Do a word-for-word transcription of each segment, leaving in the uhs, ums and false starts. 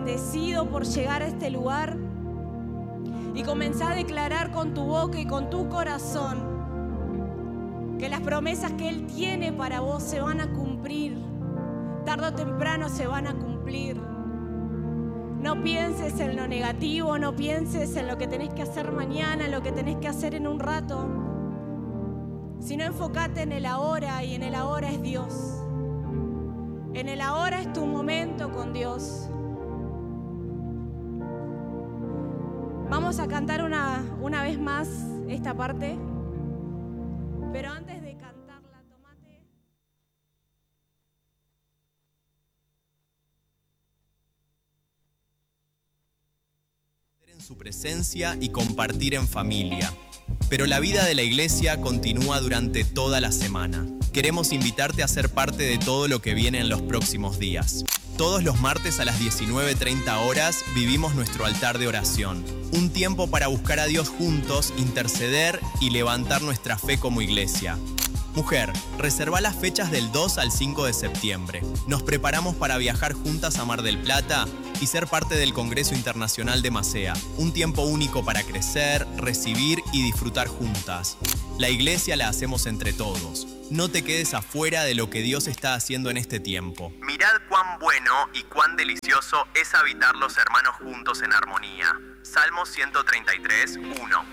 bendecido por llegar a este lugar y comenzá a declarar con tu boca y con tu corazón que las promesas que Él tiene para vos se van a cumplir. Tarde o temprano se van a cumplir. No pienses en lo negativo, no pienses en lo que tenés que hacer mañana, en lo que tenés que hacer en un rato, sino enfócate en el ahora, y en el ahora es Dios. En el ahora es tu momento con Dios. Vamos a cantar una, una vez más esta parte, pero antes de cantarla, tomate... En su presencia y compartir en familia. Pero la vida de la iglesia continúa durante toda la semana. Queremos invitarte a ser parte de todo lo que viene en los próximos días. Todos los martes a las diecinueve treinta horas vivimos nuestro altar de oración. Un tiempo para buscar a Dios juntos, interceder y levantar nuestra fe como iglesia. Mujer, reserva las fechas del dos al cinco de septiembre. Nos preparamos para viajar juntas a Mar del Plata y ser parte del Congreso Internacional de Macea. Un tiempo único para crecer, recibir y disfrutar juntas. La iglesia la hacemos entre todos. No te quedes afuera de lo que Dios está haciendo en este tiempo. Mirad cuán bueno y cuán delicioso es habitar los hermanos juntos en armonía. Salmo ciento treinta y tres, uno.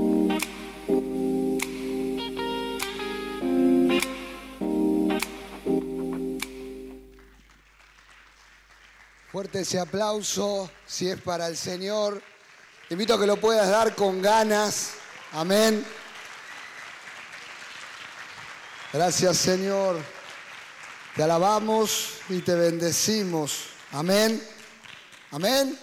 Fuerte ese aplauso, si es para el Señor. Te invito a que lo puedas dar con ganas. Amén. Gracias, Señor. Te alabamos y te bendecimos. Amén. Amén.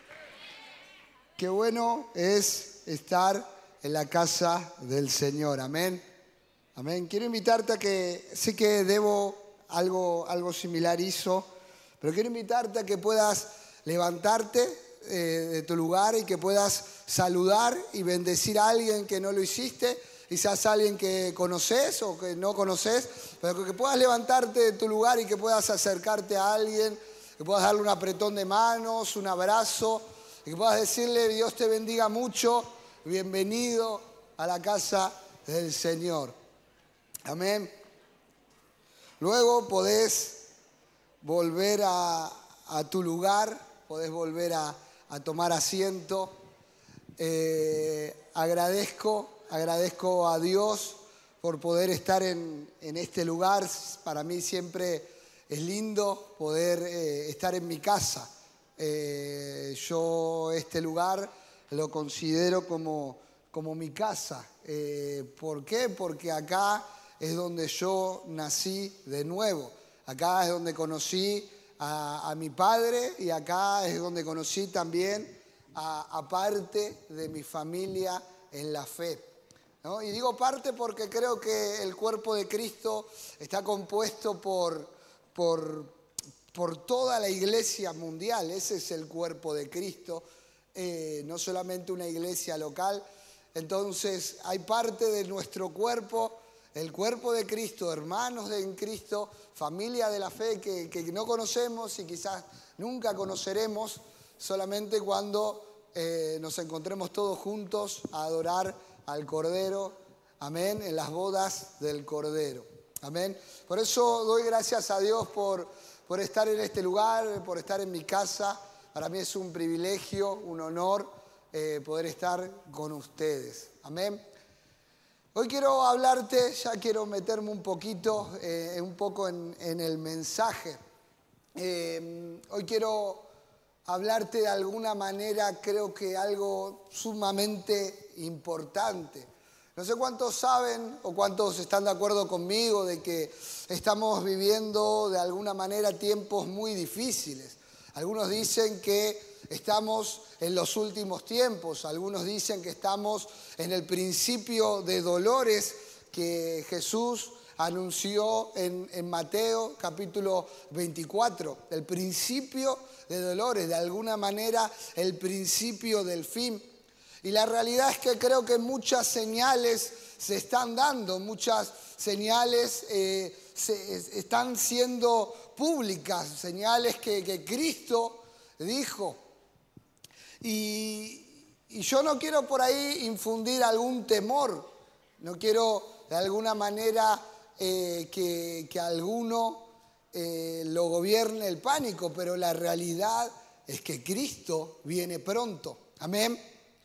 Qué bueno es estar en la casa del Señor. Amén. Amén. Quiero invitarte a que, sé que debo algo, algo similar hizo, pero quiero invitarte a que puedas levantarte eh, de tu lugar y que puedas saludar y bendecir a alguien que no lo hiciste, quizás alguien que conoces o que no conoces, pero que puedas levantarte de tu lugar y que puedas acercarte a alguien, que puedas darle un apretón de manos, un abrazo, y que puedas decirle: Dios te bendiga mucho, bienvenido a la casa del Señor. Amén. Luego podés volver a, a tu lugar, podés volver a, a tomar asiento. Eh, agradezco, agradezco a Dios por poder estar en, en este lugar. Para mí siempre es lindo poder eh, estar en mi casa. Eh, yo este lugar lo considero como, como mi casa. Eh, ¿Por qué? Porque acá es donde yo nací de nuevo. Acá es donde conocí a, a mi padre y acá es donde conocí también a, a parte de mi familia en la fe, ¿no? Y digo parte porque creo que el cuerpo de Cristo está compuesto por, por, por toda la iglesia mundial. Ese es el cuerpo de Cristo, eh, no solamente una iglesia local. Entonces hay parte de nuestro cuerpo, el cuerpo de Cristo, hermanos de en Cristo, familia de la fe que, que no conocemos y quizás nunca conoceremos, solamente cuando eh, nos encontremos todos juntos a adorar al Cordero, amén, en las bodas del Cordero, amén. Por eso doy gracias a Dios por, por estar en este lugar, por estar en mi casa. Para mí es un privilegio, un honor eh, poder estar con ustedes, amén. Hoy quiero hablarte, ya quiero meterme un poquito, eh, un poco en, en el mensaje. Eh, hoy quiero hablarte de alguna manera, creo que algo sumamente importante. No sé cuántos saben o cuántos están de acuerdo conmigo de que estamos viviendo de alguna manera tiempos muy difíciles. Algunos dicen que estamos en los últimos tiempos, algunos dicen que estamos en el principio de dolores que Jesús anunció en, en Mateo capítulo veinticuatro. El principio de dolores, de alguna manera el principio del fin. Y la realidad es que creo que muchas señales se están dando, muchas señales eh, se, están siendo públicas, señales que, que Cristo dijo. Y, y yo no quiero por ahí infundir algún temor, no quiero de alguna manera eh, que, que alguno eh, lo gobierne el pánico, pero la realidad es que Cristo viene pronto. Amén.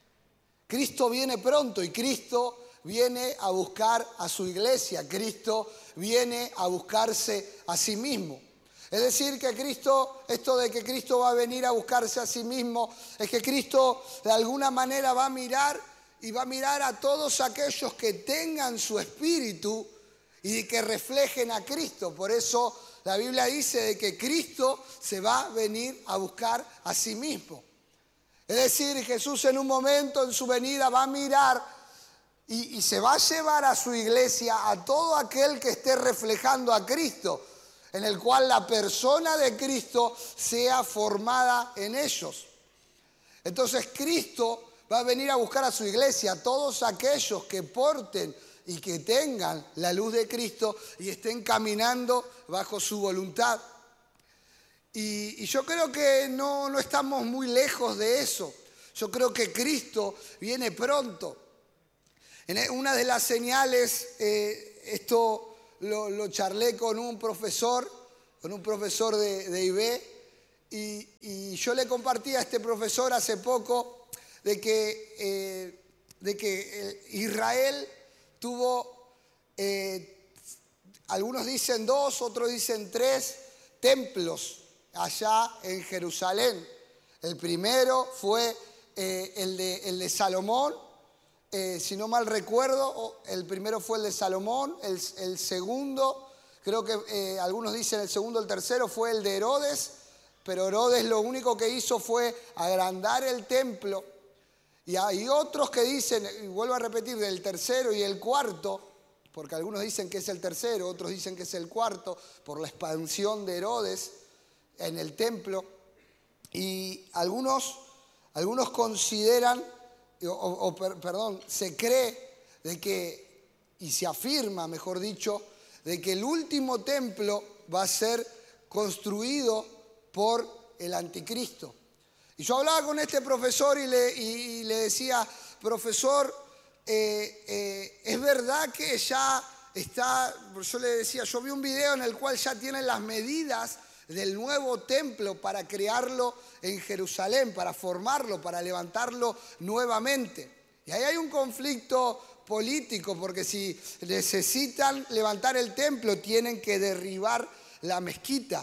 Cristo viene pronto y Cristo viene a buscar a su iglesia. Cristo viene a buscarse a sí mismo. Es decir, que Cristo, esto de que Cristo va a venir a buscarse a sí mismo, es que Cristo de alguna manera va a mirar y va a mirar a todos aquellos que tengan su espíritu y que reflejen a Cristo. Por eso la Biblia dice de que Cristo se va a venir a buscar a sí mismo. Es decir, Jesús en un momento en su venida va a mirar y, y se va a llevar a su iglesia a todo aquel que esté reflejando a Cristo, en el cual la persona de Cristo sea formada en ellos. Entonces Cristo va a venir a buscar a su iglesia, a todos aquellos que porten y que tengan la luz de Cristo y estén caminando bajo su voluntad. Y, y yo creo que no, no estamos muy lejos de eso. Yo creo que Cristo viene pronto. En una de las señales, eh, esto lo, lo charlé con un profesor, con un profesor de, de I B, y, y yo le compartí a este profesor hace poco de que, eh, de que Israel tuvo, eh, algunos dicen dos, otros dicen tres templos allá en Jerusalén. El primero fue eh, el, de, el de Salomón, eh, si no mal recuerdo, el primero fue el de Salomón, el, el segundo, creo que eh, algunos dicen el segundo, el tercero fue el de Herodes, pero Herodes lo único que hizo fue agrandar el templo. Y hay otros que dicen, y vuelvo a repetir, del tercero y el cuarto, porque algunos dicen que es el tercero, otros dicen que es el cuarto, por la expansión de Herodes en el templo. Y algunos, algunos consideran, o, o per, perdón, se cree de que, y se afirma, mejor dicho, de que el último templo va a ser construido por el anticristo. Y yo hablaba con este profesor y le, y le decía, profesor, eh, eh, es verdad que ya está, yo le decía, yo vi un video en el cual ya tienen las medidas del nuevo templo para crearlo en Jerusalén, para formarlo, para levantarlo nuevamente. Y ahí hay un conflicto político, porque si necesitan levantar el templo, tienen que derribar la mezquita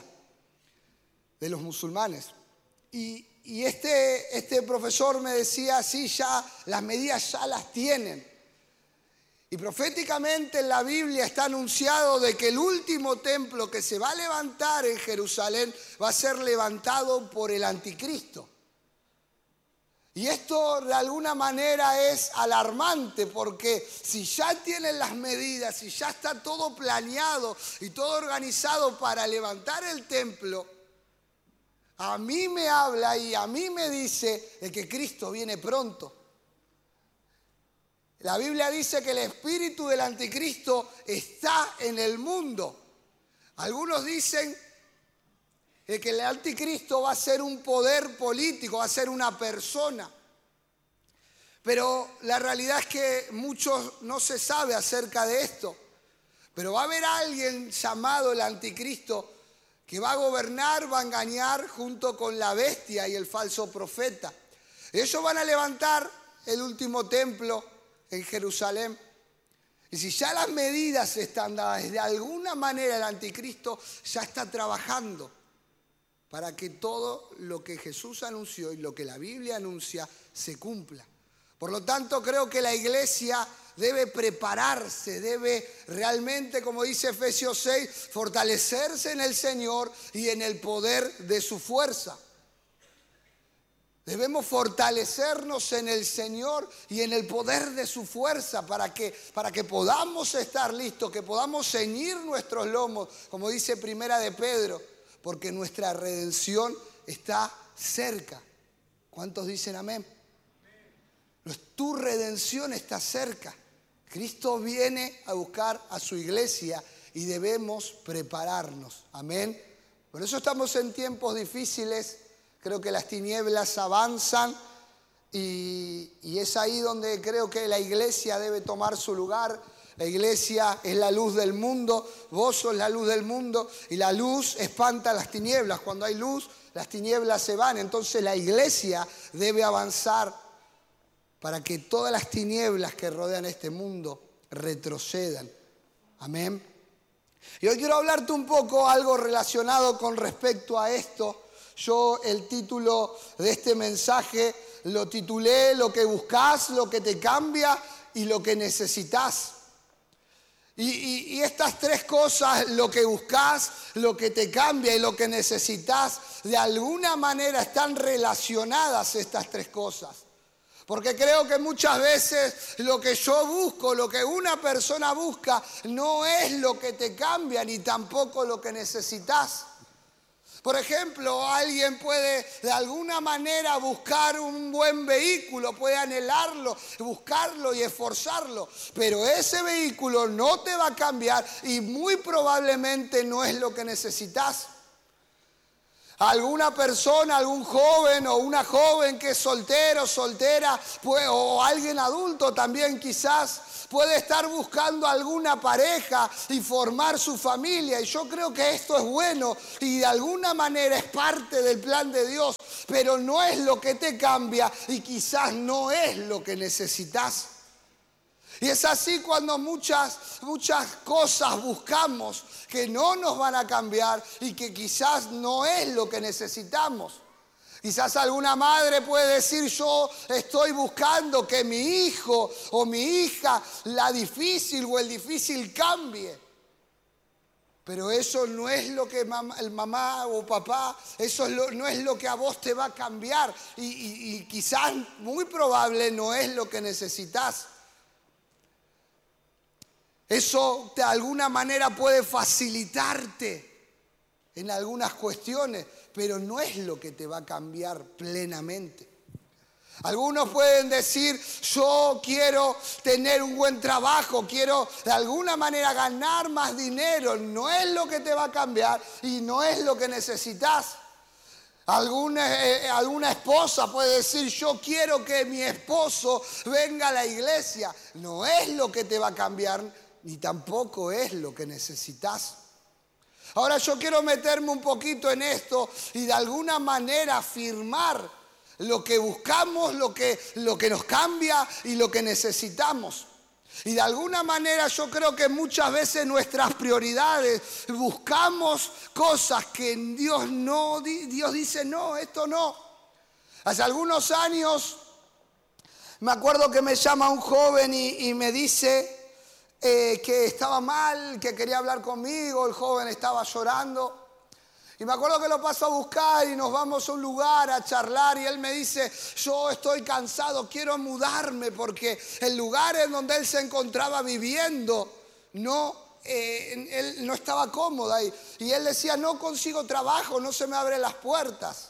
de los musulmanes. Y Y este, este profesor me decía, sí, ya las medidas ya las tienen. Y proféticamente en la Biblia está anunciado de que el último templo que se va a levantar en Jerusalén va a ser levantado por el anticristo. Y esto de alguna manera es alarmante, porque si ya tienen las medidas, si ya está todo planeado y todo organizado para levantar el templo, a mí me habla y a mí me dice de que Cristo viene pronto. La Biblia dice que el espíritu del anticristo está en el mundo. Algunos dicen que el anticristo va a ser un poder político, va a ser una persona. Pero la realidad es que muchos no se sabe acerca de esto. Pero va a haber alguien llamado el anticristo que va a gobernar, va a engañar junto con la bestia y el falso profeta. Ellos van a levantar el último templo en Jerusalén. Y si ya las medidas están dadas, de alguna manera el anticristo ya está trabajando para que todo lo que Jesús anunció y lo que la Biblia anuncia se cumpla. Por lo tanto, creo que la iglesia debe prepararse, debe realmente, como dice Efesios seis, fortalecerse en el Señor y en el poder de su fuerza. Debemos fortalecernos en el Señor y en el poder de su fuerza para que, para que podamos estar listos, que podamos ceñir nuestros lomos, como dice Primera de Pedro, porque nuestra redención está cerca. ¿Cuántos dicen amén? Tu redención está cerca. Cristo viene a buscar a su iglesia y debemos prepararnos. Amén. Por eso estamos en tiempos difíciles, Creo que las tinieblas avanzan y, y es ahí donde creo que la iglesia debe tomar su lugar. La iglesia es la luz del mundo, vos sos la luz del mundo y la luz espanta las tinieblas. Cuando hay luz, las tinieblas se van. Entonces la iglesia debe avanzar para que todas las tinieblas que rodean este mundo retrocedan. Amén. Y hoy quiero hablarte un poco algo relacionado con respecto a esto. Yo el título de este mensaje lo titulé Lo que buscas, lo que te cambia y lo que necesitas. Y, y, y estas tres cosas, lo que buscas, lo que te cambia y lo que necesitas, de alguna manera están relacionadas estas tres cosas. Porque creo que muchas veces lo que yo busco, lo que una persona busca, no es lo que te cambia ni tampoco lo que necesitas. Por ejemplo, alguien puede de alguna manera buscar un buen vehículo, puede anhelarlo, buscarlo y esforzarlo, pero ese vehículo no te va a cambiar y muy probablemente no es lo que necesitas. Alguna persona, algún joven o una joven que es soltero, soltera, pues, o alguien adulto también quizás puede estar buscando alguna pareja y formar su familia. Y yo creo que esto es bueno y de alguna manera es parte del plan de Dios, pero no es lo que te cambia y quizás no es lo que necesitas. Y es así cuando muchas, muchas cosas buscamos que no nos van a cambiar y que quizás no es lo que necesitamos. Quizás alguna madre puede decir, yo estoy buscando que mi hijo o mi hija, la difícil o el difícil cambie. Pero eso no es lo que mamá, el mamá o papá, eso es lo, no es lo que a vos te va a cambiar. Y, y, y quizás muy probable no es lo que necesitas. Eso de alguna manera puede facilitarte en algunas cuestiones, pero no es lo que te va a cambiar plenamente. Algunos pueden decir, yo quiero tener un buen trabajo, quiero de alguna manera ganar más dinero. No es lo que te va a cambiar y no es lo que necesitas. Alguna, eh, alguna esposa puede decir, yo quiero que mi esposo venga a la iglesia. No es lo que te va a cambiar ni tampoco es lo que necesitas. Ahora yo quiero meterme un poquito en esto y de alguna manera afirmar lo que buscamos, lo que, lo que nos cambia y lo que necesitamos. Y de alguna manera yo creo que muchas veces nuestras prioridades buscamos cosas que Dios no, Dios dice no, esto no. Hace algunos años me acuerdo que me llama un joven y, y me dice Eh, que estaba mal, que quería hablar conmigo, el joven estaba llorando. Y me acuerdo que lo paso a buscar y nos vamos a un lugar a charlar y él me dice, yo estoy cansado, quiero mudarme porque el lugar en donde él se encontraba viviendo no, eh, él no estaba cómodo ahí. Y él decía, no consigo trabajo, no se me abren las puertas.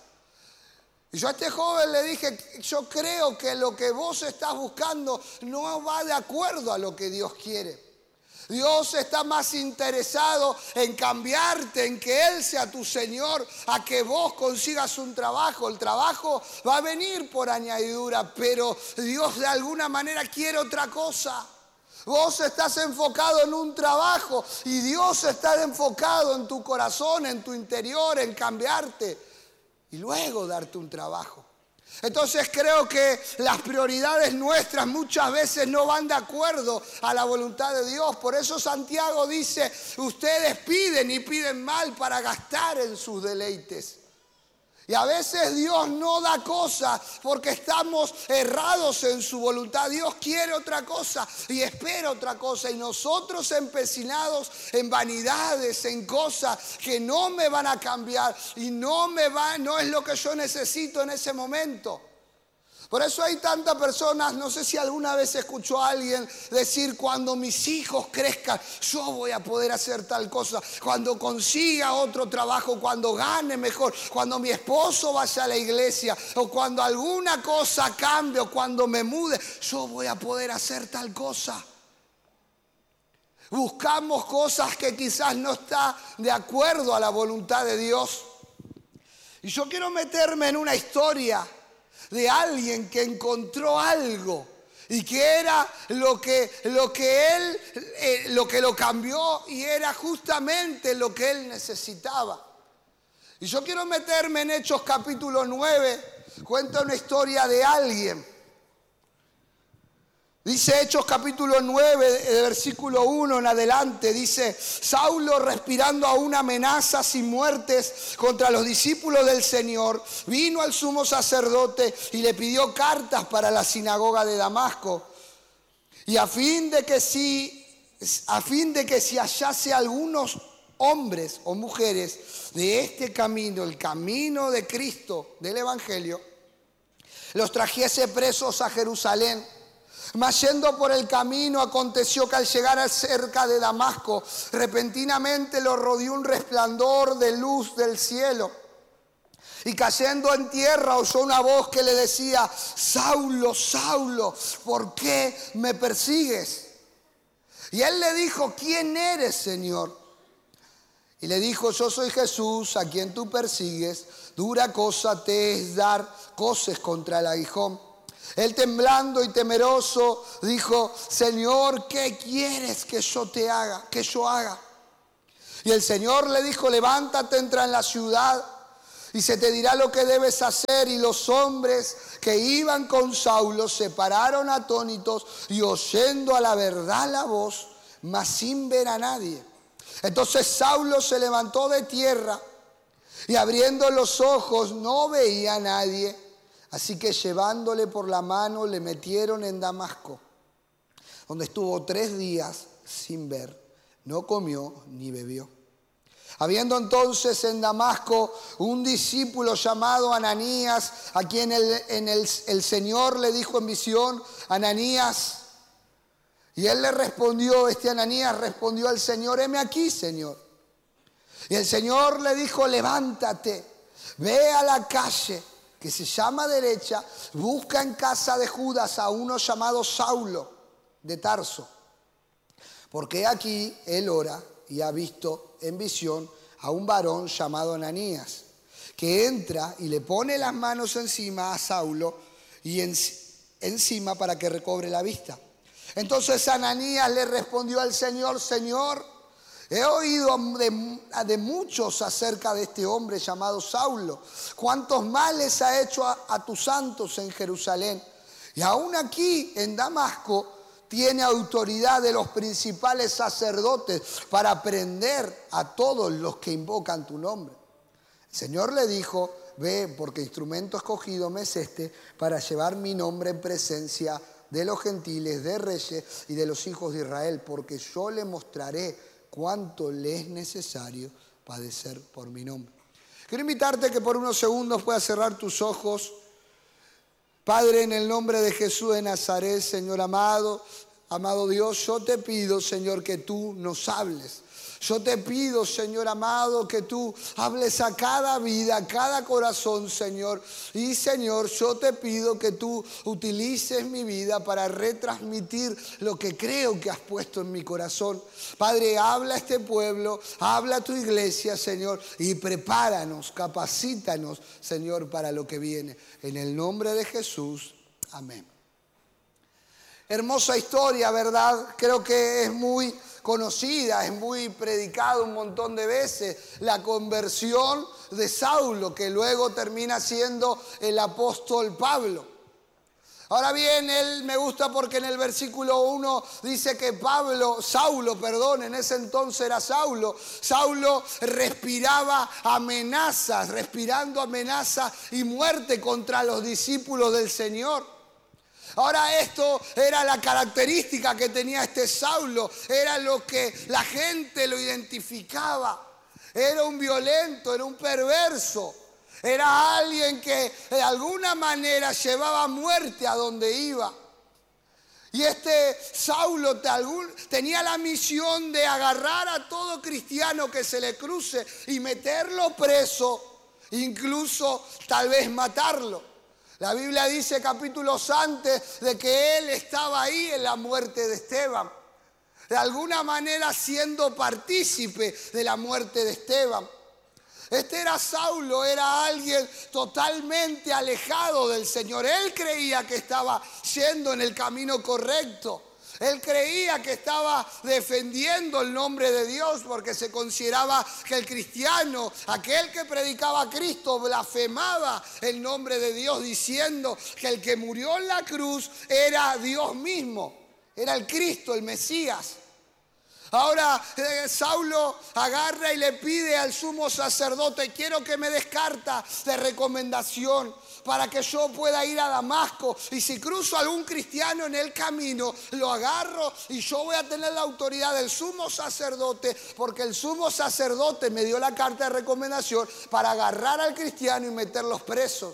Y yo a este joven le dije, yo creo que lo que vos estás buscando no va de acuerdo a lo que Dios quiere. Dios está más interesado en cambiarte, en que Él sea tu Señor, a que vos consigas un trabajo. El trabajo va a venir por añadidura, pero Dios de alguna manera quiere otra cosa. Vos estás enfocado en un trabajo y Dios está enfocado en tu corazón, en tu interior, en cambiarte y luego darte un trabajo. Entonces creo que las prioridades nuestras muchas veces no van de acuerdo a la voluntad de Dios. Por eso Santiago dice, ustedes piden y piden mal para gastar en sus deleites. Y a veces Dios no da cosas porque estamos errados en su voluntad. Dios quiere otra cosa y espera otra cosa. Y nosotros empecinados en vanidades, en cosas que no me van a cambiar y no me va, no es lo que yo necesito en ese momento. Por eso hay tantas personas, no sé si alguna vez escuchó a alguien decir, cuando mis hijos crezcan, yo voy a poder hacer tal cosa. Cuando consiga otro trabajo, cuando gane mejor, cuando mi esposo vaya a la iglesia, o cuando alguna cosa cambie, o cuando me mude, yo voy a poder hacer tal cosa. Buscamos cosas que quizás no están de acuerdo a la voluntad de Dios. Y yo quiero meterme en una historia de alguien que encontró algo y que era lo que, lo que él, eh, lo que lo cambió y era justamente lo que él necesitaba. Y yo quiero meterme en Hechos capítulo nueve, cuenta una historia de alguien. Dice Hechos capítulo nueve, de versículo uno en adelante, dice: Saulo, respirando aún amenazas y muertes contra los discípulos del Señor, vino al sumo sacerdote y le pidió cartas para la sinagoga de Damasco. Y a fin de que si, a fin de que si hallase algunos hombres o mujeres de este camino, el camino de Cristo, del Evangelio, los trajese presos a Jerusalén. Mas yendo por el camino, aconteció que al llegar cerca de Damasco, repentinamente lo rodeó un resplandor de luz del cielo. Y cayendo en tierra oyó una voz que le decía: Saulo, Saulo, ¿por qué me persigues? Y él le dijo: ¿quién eres, Señor? Y le dijo: yo soy Jesús, a quien tú persigues. Dura cosa te es dar coces contra el aguijón. Él, temblando y temeroso, dijo: Señor, ¿qué quieres que yo te haga, que yo haga? Y el Señor le dijo: levántate, entra en la ciudad y se te dirá lo que debes hacer. Y los hombres que iban con Saulo se pararon atónitos y oyendo a la verdad la voz, mas sin ver a nadie. Entonces Saulo se levantó de tierra y abriendo los ojos no veía a nadie. Así que llevándole por la mano le metieron en Damasco, donde estuvo tres días sin ver, no comió ni bebió. Habiendo entonces en Damasco un discípulo llamado Ananías, a quien el, en el, el Señor le dijo en visión: Ananías. Y él le respondió, este Ananías respondió al Señor: heme aquí, Señor. Y el Señor le dijo: levántate, ve a la calle que se llama Derecha, busca en casa de Judas a uno llamado Saulo de Tarso, porque aquí él ora y ha visto en visión a un varón llamado Ananías, que entra y le pone las manos encima a Saulo y en, encima para que recobre la vista. Entonces Ananías le respondió al Señor: Señor, he oído de, de muchos acerca de este hombre llamado Saulo, cuántos males ha hecho a, a tus santos en Jerusalén. Y aún aquí en Damasco tiene autoridad de los principales sacerdotes para prender a todos los que invocan tu nombre. El Señor le dijo: ve, porque instrumento escogido me es este para llevar mi nombre en presencia de los gentiles, de reyes y de los hijos de Israel, porque yo le mostraré cuánto le es necesario padecer por mi nombre. Quiero invitarte que por unos segundos puedas cerrar tus ojos. Padre, en el nombre de Jesús de Nazaret, Señor amado, amado Dios, yo te pido, Señor, que tú nos hables. Yo te pido, Señor amado, que tú hables a cada vida, a cada corazón, Señor. Y, Señor, yo te pido que tú utilices mi vida para retransmitir lo que creo que has puesto en mi corazón. Padre, habla a este pueblo, habla a tu iglesia, Señor, y prepáranos, capacítanos, Señor, para lo que viene. En el nombre de Jesús, amén. Hermosa historia, ¿verdad? Creo que es muy conocida, es muy predicada un montón de veces, la conversión de Saulo, que luego termina siendo el apóstol Pablo. Ahora bien, él me gusta porque en el versículo uno dice que Pablo, Saulo, perdón, en ese entonces era Saulo, Saulo respiraba amenazas, respirando amenazas y muerte contra los discípulos del Señor. Ahora esto era la característica que tenía este Saulo, era lo que la gente lo identificaba. Era un violento, era un perverso, era alguien que de alguna manera llevaba muerte a donde iba. Y este Saulo tenía la misión de agarrar a todo cristiano que se le cruce y meterlo preso, incluso tal vez matarlo. La Biblia dice capítulos antes de que él estaba ahí en la muerte de Esteban, de alguna manera siendo partícipe de la muerte de Esteban. Este era Saulo, era alguien totalmente alejado del Señor. Él creía que estaba yendo en el camino correcto. Él creía que estaba defendiendo el nombre de Dios porque se consideraba que el cristiano, aquel que predicaba a Cristo, blasfemaba el nombre de Dios diciendo que el que murió en la cruz era Dios mismo, era el Cristo, el Mesías. Ahora eh, Saulo agarra y le pide al sumo sacerdote: quiero que me des carta de recomendación para que yo pueda ir a Damasco, y si cruzo a algún cristiano en el camino, lo agarro y yo voy a tener la autoridad del sumo sacerdote, porque el sumo sacerdote me dio la carta de recomendación para agarrar al cristiano y meterlos presos.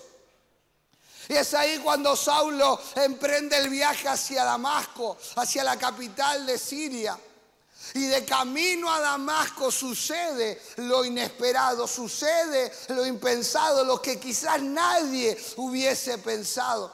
Y es ahí cuando Saulo emprende el viaje hacia Damasco, hacia la capital de Siria. Y de camino a Damasco sucede lo inesperado, sucede lo impensado, lo que quizás nadie hubiese pensado.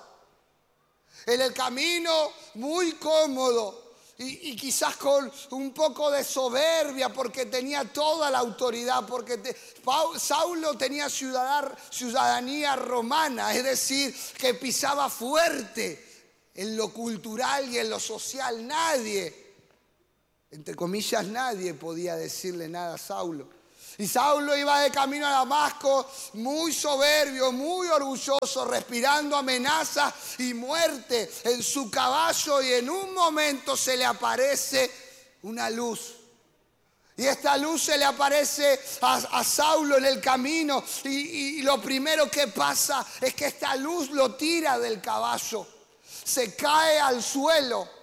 En el camino muy cómodo y, y quizás con un poco de soberbia porque tenía toda la autoridad, porque te, Saulo tenía ciudadanía romana, es decir, que pisaba fuerte en lo cultural y en lo social. Nadie, entre comillas, nadie podía decirle nada a Saulo. Y Saulo iba de camino a Damasco muy soberbio, muy orgulloso, respirando amenaza y muerte en su caballo, y en un momento se le aparece una luz. Y esta luz se le aparece a, a Saulo en el camino, y, y lo primero que pasa es que esta luz lo tira del caballo. Se cae al suelo.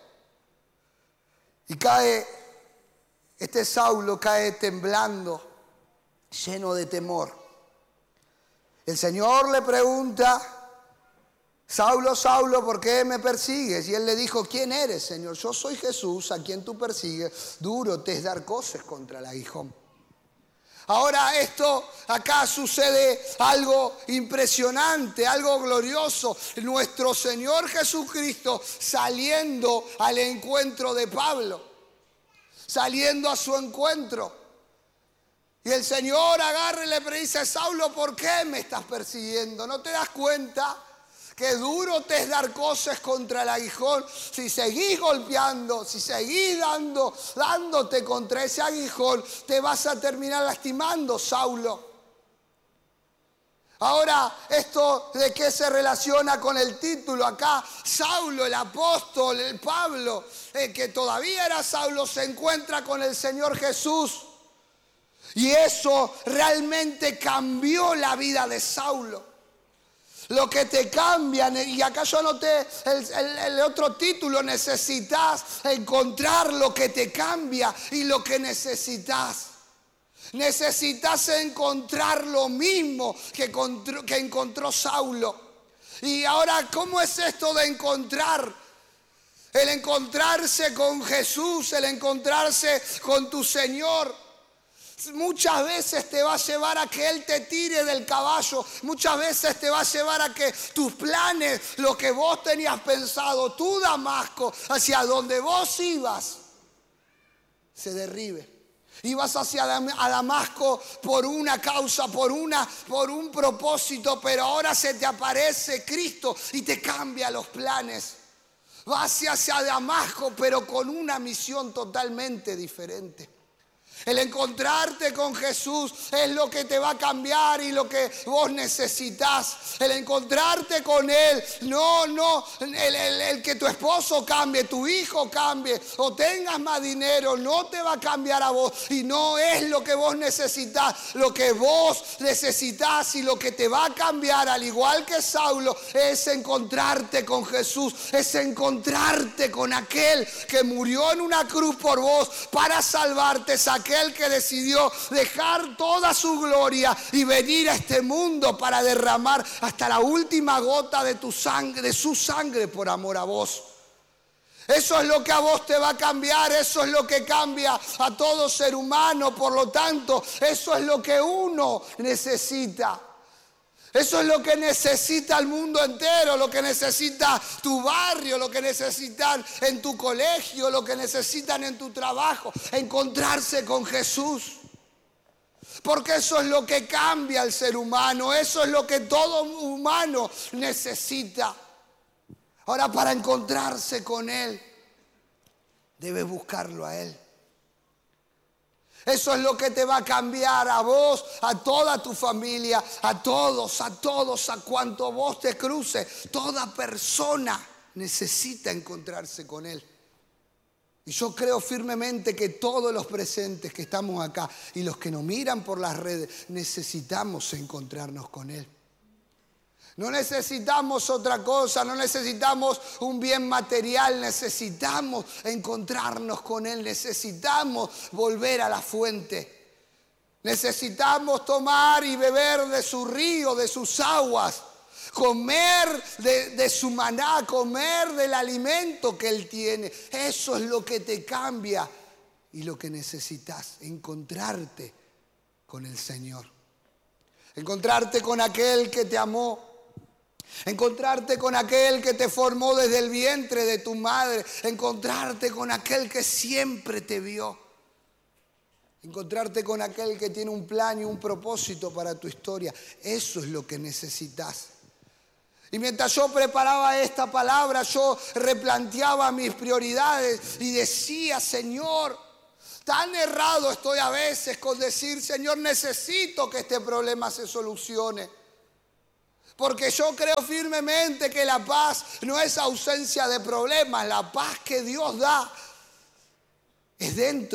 Y cae, este Saulo cae temblando, lleno de temor. El Señor le pregunta: Saulo, Saulo, ¿por qué me persigues? Y él le dijo: ¿quién eres, Señor? Yo soy Jesús, a quien tú persigues. Duro te es dar coces contra el aguijón. Ahora esto, acá sucede algo impresionante, algo glorioso. Nuestro Señor Jesucristo saliendo al encuentro de Pablo, saliendo a su encuentro. Y el Señor agarra y le dice: Saulo, ¿por qué me estás persiguiendo? ¿No te das cuenta que duro te es dar coces contra el aguijón? Si seguís golpeando, si seguís dando, dándote contra ese aguijón, te vas a terminar lastimando, Saulo. Ahora, ¿esto de qué se relaciona con el título? Acá Saulo, el apóstol, el Pablo, el que todavía era Saulo, se encuentra con el Señor Jesús. Y eso realmente cambió la vida de Saulo. Lo que te cambian, y acá yo anoté el, el, el otro título: necesitas encontrar lo que te cambia y lo que necesitas. Necesitas encontrar lo mismo que encontró, que encontró Saulo. Y ahora, ¿cómo es esto de encontrar? El encontrarse con Jesús, el encontrarse con tu Señor. Muchas veces te va a llevar a que Él te tire del caballo. Muchas veces te va a llevar a que tus planes, lo que vos tenías pensado, tu Damasco, hacia donde vos ibas, se derribe. Ibas hacia Damasco por una causa, por, una, por un propósito, pero ahora se te aparece Cristo y te cambia los planes. Vas hacia Damasco, pero con una misión totalmente diferente. El encontrarte con Jesús es lo que te va a cambiar y lo que vos necesitas. El encontrarte con Él, no, no, el, el, el que tu esposo cambie, tu hijo cambie o tengas más dinero, no te va a cambiar a vos. Y no es lo que vos necesitas. Lo que vos necesitas y lo que te va a cambiar, al igual que Saulo, es encontrarte con Jesús. Es encontrarte con aquel que murió en una cruz por vos para salvarte. Es aquel que decidió dejar toda su gloria y venir a este mundo para derramar hasta la última gota de tu sangre, de su sangre, por amor a vos. Eso es lo que a vos te va a cambiar, eso es lo que cambia a todo ser humano. Por lo tanto, eso es lo que uno necesita. Eso es lo que necesita el mundo entero, lo que necesita tu barrio, lo que necesitan en tu colegio, lo que necesitan en tu trabajo, encontrarse con Jesús. Porque eso es lo que cambia al ser humano. Eso es lo que todo humano necesita. Ahora, para encontrarse con Él, debes buscarlo a Él. Eso es lo que te va a cambiar a vos, a toda tu familia, a todos, a todos, a cuanto vos te cruces. Toda persona necesita encontrarse con Él. Y yo creo firmemente que todos los presentes que estamos acá y los que nos miran por las redes necesitamos encontrarnos con Él. No necesitamos otra cosa, no necesitamos un bien material, necesitamos encontrarnos con Él, necesitamos volver a la fuente. Necesitamos tomar y beber de su río, de sus aguas, comer de, de su maná, comer del alimento que Él tiene. Eso es lo que te cambia y lo que necesitas, encontrarte con el Señor. Encontrarte con aquel que te amó. Encontrarte con aquel que te formó desde el vientre de tu madre. Encontrarte con aquel que siempre te vio. Encontrarte con aquel que tiene un plan y un propósito para tu historia. Eso es lo que necesitas. Y mientras yo preparaba esta palabra, yo replanteaba mis prioridades y decía, Señor, tan errado estoy a veces con decir, Señor, necesito que este problema se solucione. Porque yo creo firmemente que la paz no es ausencia de problemas. La paz que Dios da es dentro